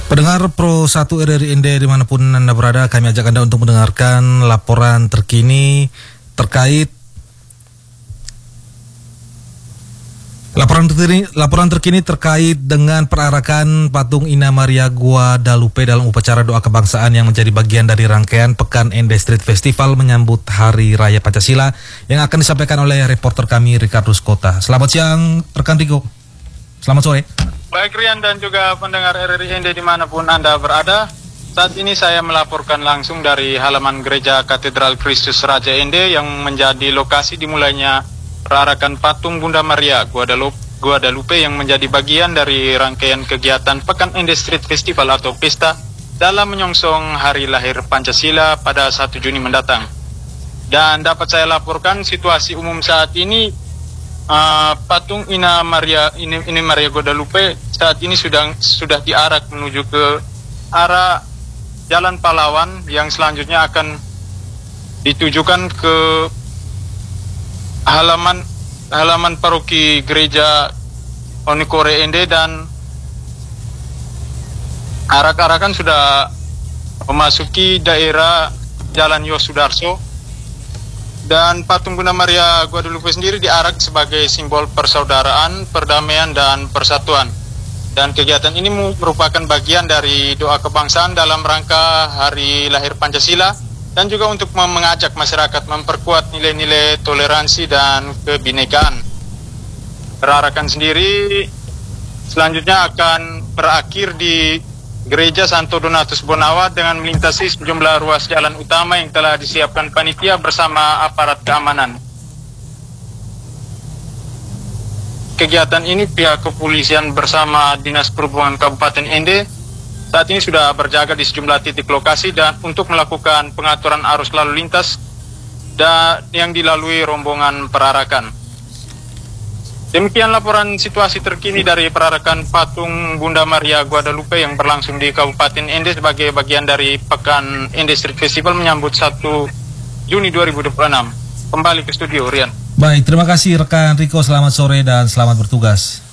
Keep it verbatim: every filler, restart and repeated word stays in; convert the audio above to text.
Pendengar Pro satu R R I Ende dimanapun Anda berada, kami ajak Anda untuk mendengarkan laporan terkini terkait Laporan terkini, laporan terkini terkait dengan perarakan patung Ina Maria Guadalupe dalam upacara doa kebangsaan yang menjadi bagian dari rangkaian Pekan Ende Street Festival menyambut Hari Raya Pancasila yang akan disampaikan oleh reporter kami Ricardo Skota. Selamat siang rekan Rico. Selamat sore. Baik Rian dan juga pendengar R R I Ende dimanapun Anda berada. Saat ini saya melaporkan langsung dari halaman Gereja Katedral Kristus Raja Ende yang menjadi lokasi dimulainya perarakan patung Bunda Maria Guadalupe, Guadalupe yang menjadi bagian dari rangkaian kegiatan Pekan Ende Street Festival atau pesta dalam menyongsong Hari Lahir Pancasila pada satu Juni mendatang. Dan dapat saya laporkan situasi umum saat ini, uh, patung Ina Maria ini, ini Maria Guadalupe saat ini sudah sudah diarak menuju ke arah Jalan Pahlawan yang selanjutnya akan ditujukan ke halaman halaman paroki gereja Onikore Ende, dan arak-arakan sudah memasuki daerah Jalan Yosudarso, dan patung Bunda Maria Guadalupe sendiri diarak sebagai simbol persaudaraan, perdamaian dan persatuan. Dan kegiatan ini merupakan bagian dari doa kebangsaan dalam rangka Hari Lahir Pancasila dan juga untuk mengajak masyarakat memperkuat nilai-nilai toleransi dan kebinekaan. Perarakan sendiri selanjutnya akan berakhir di Gereja Santo Donatus Bonawa dengan melintasi sejumlah ruas jalan utama yang telah disiapkan panitia bersama aparat keamanan. Kegiatan ini pihak kepolisian bersama Dinas Perhubungan Kabupaten Ende saat ini sudah berjaga di sejumlah titik lokasi dan untuk melakukan pengaturan arus lalu lintas dan yang dilalui rombongan perarakan. Demikian laporan situasi terkini dari perarakan patung Bunda Maria Guadalupe yang berlangsung di Kabupaten Ende sebagai bagian dari Pekan Ende Street Festival menyambut satu Juni dua ribu dua puluh enam. Kembali ke studio, Rian. Baik, terima kasih rekan Rico, selamat sore dan selamat bertugas.